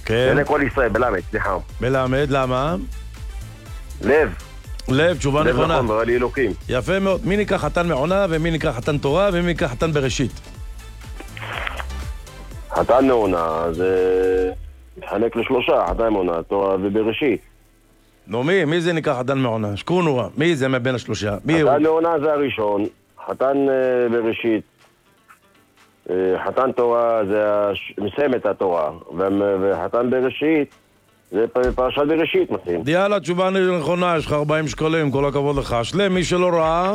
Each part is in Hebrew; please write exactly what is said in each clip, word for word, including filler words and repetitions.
כן. לעיני כל ישראל, בלמד, סליחה. מלמד, למה? לב. לב, תשובה לב נכונה. נכון, ברא לי אלוקים. יפה מאוד. מי ניקח חתן מעונה, ומי ניקח חתן תורה, ומי ניקח חתן בראשית? חתן מעונה, זה מתחלק לשלושה, חתן מעונה, תורה ובראשית. נו, מי? מי זה ניקח חתן מעונה? שקונו, מי זה מבין השלושה? מי הוא? חתן מעונה זה הראשון, חתן uh, בראשית, uh, חתן תורה זה הש... מסיים את התורה, ו... וחתן בראשית זה פרשת בראשית מתאים. יאללה, תשובה נכונה, יש לך ארבעים שקלים, כל הכבוד לך. שלם, מי שלא ראה...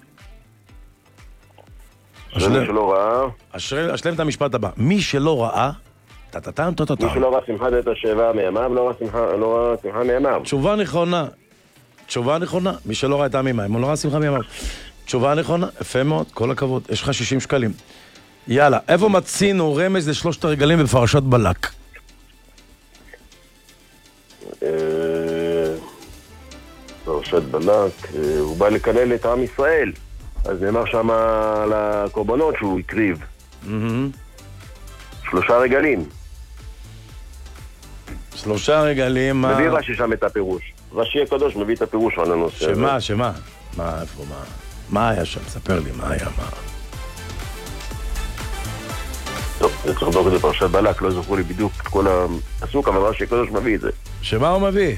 מי שלא ראה... אשלם את המשפט הבא. מי שלא ראה... טטטם, טטטם. מי שלא ראה שמחת את השבע מימיו, לא ראה שמחה, לא ראה שמחה מימיו. תשובה נכונה. תשובה נכונה. מי שלא ראה את המימיו, הוא לא ראה שמחה מימיו. תשובה נכונה, יפה מאוד, כל הכבוד. יש לך שישים שקלים. יאללה, איפה מצינו רמז לשלושת הרגלים בפרשת בלק? פרשת בלק, הוא בא לקלל את עם ישראל. אז נאמר שם על הקורבנות שהוא הקריב. שלושה רגלים. שלושה רגלים, מה... מביא רש"י שם את הפירוש. רש"י הקדוש מביא את הפירוש על הנושא. שמה, שמה? מה, איפה, מה? מה היה שם? ספר לי, מה היה, מה? טוב, זה צריך לדוק את זה פרשת בלק, לא זוכרו לי בדיוק את כל הפסוק, אבל רש"י הקדוש מביא את זה. שמה הוא מביא?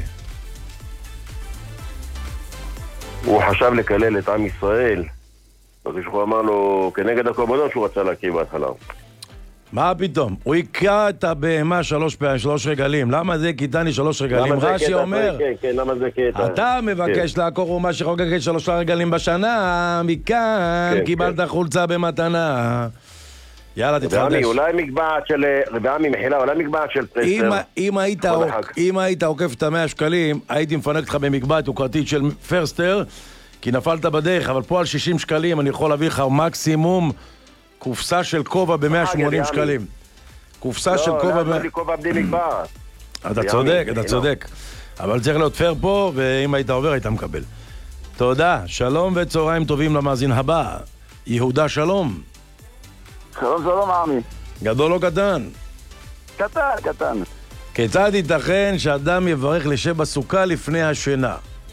הוא חשב לקלל את עם ישראל. אז הוא אמר לו, כנגד הקורבנות שהוא רצה להקריב בהתחלה. מה פתאום? הוא יקרא את הבהמה שלוש פעמים, שלוש רגלים. למה זה קיטני שלוש רגלים? רש"י אומר, כן, כן, למה זה קטע? אתה מבקש לעקור אומה שחוגגת שלושה רגלים בשנה, מכאן קיבלת חולצה במתנה. יאללה, תתחדש. אולי מקבעת של... רבעמי, מחילה, אולי מקבעת של פרסר. אם היית עוקף את המאה שקלים, הייתי מפנק לך במקבעת יוקרתית של פרסטר, כי נפלת בדרך, אבל פה על שישים שקלים אני יכול להביא לך מקסימום קופסה של כובע ב-מאה ושמונים שקלים. קופסה של כובע... לא, לא, לא, כובע בלי מקבעת. אתה צודק, אתה צודק. אבל צריך להיות פייר פה, ואם היית עובר היית מקבל. תודה, שלום וצהריים טובים למאזין הבא. יהודה שלום. שלום שלום עמי. גדול או קטן? קטן, קטן. כיצד ייתכן שאדם יברך לשב בסוכה לפני השינה?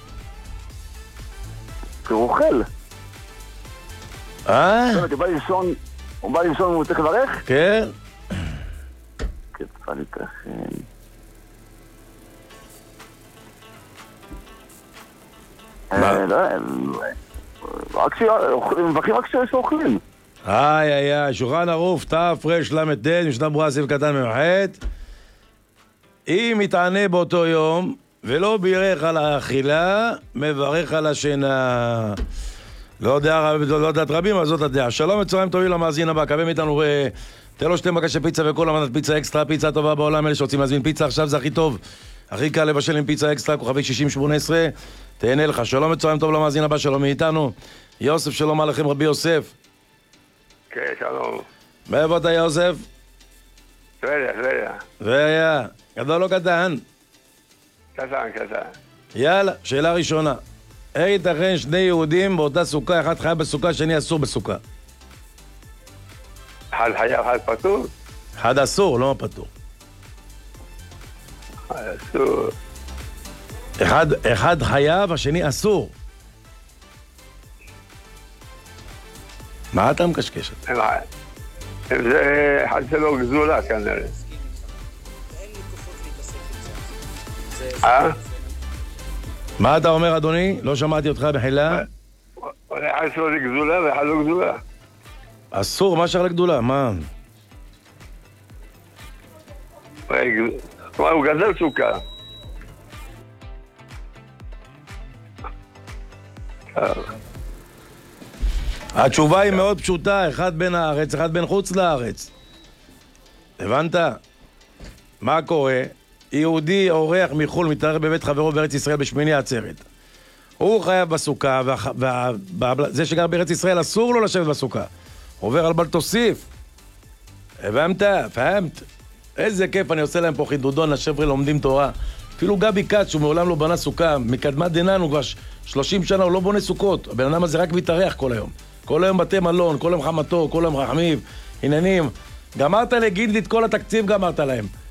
כי הוא אוכל. אה? הוא בא לישון, הוא בא לישון והוא צריך לברך? כן. כיצד ייתכן. מה? לא, רק שמבכים רק שיש אוכלים. איי איי איי, שולחן ערוך תרל"ד, משנה ברורה סעיף קטן ממ"ח. אם יתענה באותו יום ולא בירך על האכילה, מברך על השינה. לא יודע, לא יודעת רבים, אז זאת הדעה. שלום וצהריים טובים למאזין הבא, קווים איתנו, תן לו שתי מבקשי פיצה וכל המנת פיצה אקסטרה, פיצה טובה בעולם, אלה שרוצים להזמין פיצה, עכשיו זה הכי טוב, הכי קל לבשל עם פיצה אקסטרה, כוכבי שישים שמונה עשרה, תהנה לך. שלום וצהריים טוב למאזין הבא, שלום מאיתנו. יוסף, שלום עליכם רבי יוסף. כן, שלום. מאיפה אתה יוסף? טבריה, טבריה. טבריה. גדול או קטן? קטן, קטן. יאללה, שאלה ראשונה. איך ייתכן שני יהודים באותה סוכה, אחד חייב בסוכה, שני אסור בסוכה? אחד חייב, אחד פטור? אחד אסור, לא פטור. אחד אסור. אחד, אחד חייב, השני אסור. מה אתה מקשקש? אם זה אחד שלו גזולה כנראה. אה? מה אתה אומר אדוני? לא שמעתי אותך בחילה. אחד שלו זה גזולה ואחד לא גזולה. אסור, מה שייך לגדולה? מה? כלומר הוא גדל סוכה. התשובה היא מאוד פשוטה, אחד בין הארץ, אחד בין חוץ לארץ. הבנת? מה קורה? יהודי אורח מחול מתארח בבית חברו בארץ ישראל בשמיני עצרת. הוא חייב בסוכה, וזה שגר בארץ ישראל אסור לו לשבת בסוכה. עובר על בל תוסיף. הבנת? פהמת? איזה כיף, אני עושה להם פה חידודון, השברי לומדים תורה. אפילו גבי קץ, שהוא מעולם לא בנה סוכה, מקדמת דננו כבר שלושים שנה, הוא לא בונה סוכות. הבן אדם הזה רק מתארח כל היום. כל היום בתי מלון, כל היום חמתו, כל היום רחמיב, עניינים. גמרת לגינדי את כל התקציב, גמרת להם.